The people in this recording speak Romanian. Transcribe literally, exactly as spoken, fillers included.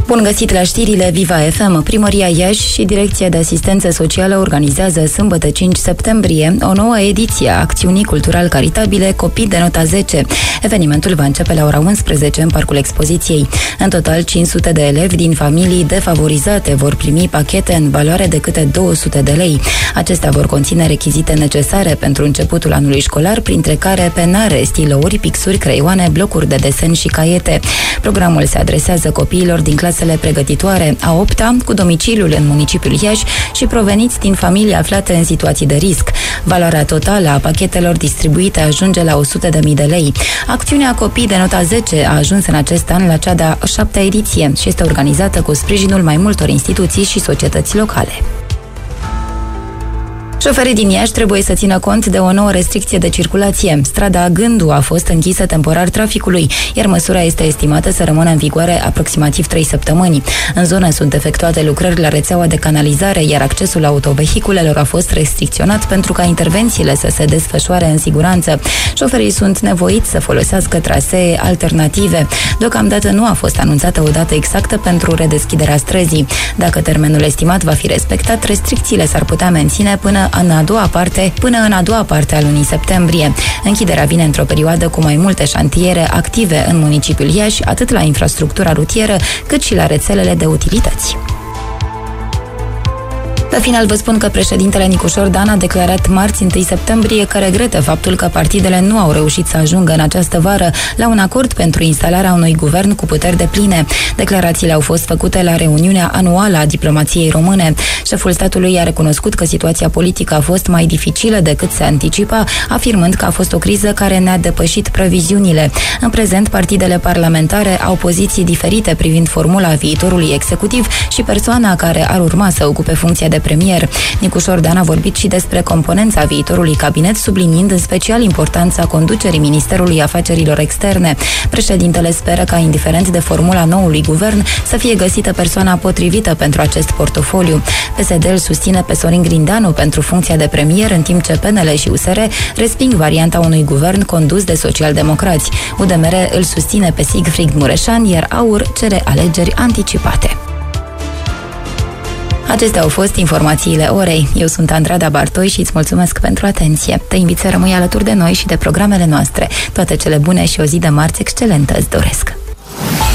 Bun găsit la știrile Viva F M. Primăria Iași și Direcția de Asistență Socială organizează sâmbătă cinci septembrie o nouă ediție a acțiunii cultural caritabile Copii de nota zece. Evenimentul va începe la ora unsprezece în Parcul Expoziției. În total, cinci sute de elevi din familii defavorizate vor primi pachete în valoare de câte două sute de lei. Acestea vor conține rechizite necesare pentru începutul anului școlar, printre care penare, stilouri, pixuri, creioane, blocuri de desen și caiete. Programul se adresează copiilor din clasele pregătitoare a opta, cu domiciliul în municipiul Iași și proveniți din familii aflate în situații de risc. Valoarea totală a pachetelor distribuite ajunge la o sută de mii de lei. Acțiunea Copii de nota zece a ajuns în acest an la cea de-a șaptea ediție și este organizată cu sprijinul mai multor instituții și societăți locale. Șoferii din Iași trebuie să țină cont de o nouă restricție de circulație. Strada Gându a fost închisă temporar traficului, iar măsura este estimată să rămână în vigoare aproximativ trei săptămâni. În zonă sunt efectuate lucrări la rețeaua de canalizare, iar accesul autovehiculelor a fost restricționat pentru ca intervențiile să se desfășoare în siguranță. Șoferii sunt nevoiți să folosească trasee alternative. Deocamdată nu a fost anunțată o dată exactă pentru redeschiderea străzii. Dacă termenul estimat va fi respectat, restricțiile s-ar putea menține până în a doua parte, până în a doua parte a lunii septembrie. Închiderea vine într-o perioadă cu mai multe șantiere active în municipiul Iași, atât la infrastructura rutieră, cât și la rețelele de utilități. La final vă spun că președintele Nicușor Dan a declarat marți întâi septembrie că regretă faptul că partidele nu au reușit să ajungă în această vară la un acord pentru instalarea unui guvern cu puteri depline. Declarațiile au fost făcute la reuniunea anuală a diplomației române. Șeful statului a recunoscut că situația politică a fost mai dificilă decât se anticipa, afirmând că a fost o criză care ne-a depășit previziunile. În prezent, partidele parlamentare au poziții diferite privind formula viitorului executiv și persoana care ar urma să ocupe funcția de premier. Nicușor Dan a vorbit și despre componența viitorului cabinet, subliniind în special importanța conducerii Ministerului Afacerilor Externe. Președintele speră ca, indiferent de formula noului guvern, să fie găsită persoana potrivită pentru acest portofoliu. P S D îl susține pe Sorin Grindeanu pentru funcția de premier, în timp ce P N L și U S R resping varianta unui guvern condus de socialdemocrați. U D M R îl susține pe Siegfried Mureșan, iar AUR cere alegeri anticipate. Acestea au fost informațiile orei. Eu sunt Andrada Bartoi și îți mulțumesc pentru atenție. Te invit să rămâi alături de noi și de programele noastre. Toate cele bune și o zi de marți excelentă îți doresc!